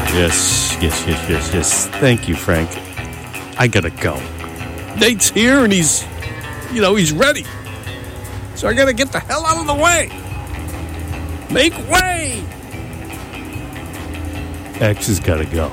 Yes. Thank you, Frank. I gotta go. Nate's here and he's ready. So I gotta get the hell out of the way. Make way! X has gotta go.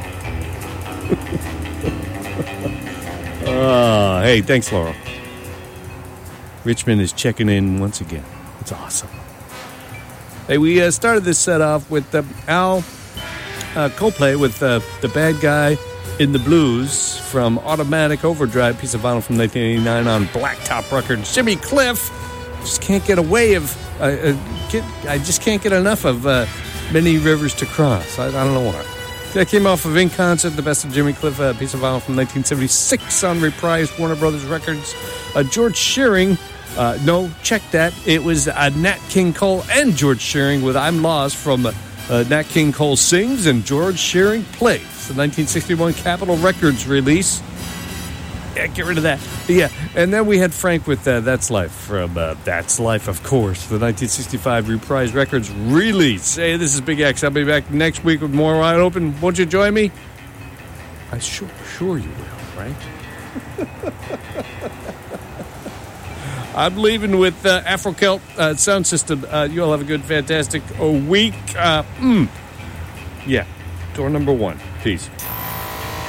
Hey, thanks, Laurel. Richmond is checking in once again. It's awesome. Hey, we started this set off with Al Coldplay with The Bad Guy in the Blues from Automatic Overdrive, piece of vinyl from 1989 on Blacktop Records. Jimmy Cliff just can't get away of... I just can't get enough of Many Rivers to Cross. I don't know why. That came off of In Concert, the best of Jimmy Cliff, a piece of vinyl from 1976 on Reprise, Warner Brothers Records. George Shearing, no, check that. It was Nat King Cole and George Shearing with I'm Lost from Nat King Cole Sings and George Shearing Plays, the 1961 Capitol Records release. Yeah, get rid of that. Yeah, and then we had Frank with That's Life from That's Life, of course, the 1965 Reprise Records release. Hey, this is Big X. I'll be back next week with more Wide Open. Won't you join me? I sure you will, right? I'm leaving with Afro-Celt Sound System. You all have a good, fantastic week. Yeah, door number 1. Peace.